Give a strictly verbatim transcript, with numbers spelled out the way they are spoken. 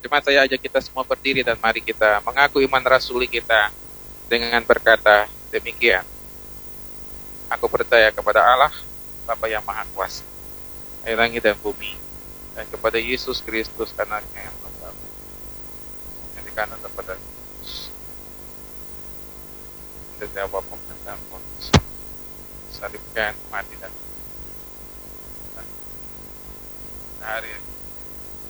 Firman saya ajak kita semua berdiri dan mari kita mengaku iman rasuli kita dengan berkata demikian. Aku percaya kepada Allah, Bapa yang Maha Kuasa, air langit dan bumi, dan kepada Yesus Kristus anaknya yang tunggal, yang di kanan kepada Yesus. Dan jawab pemerintahan Pontius, salibkan, mati dan hari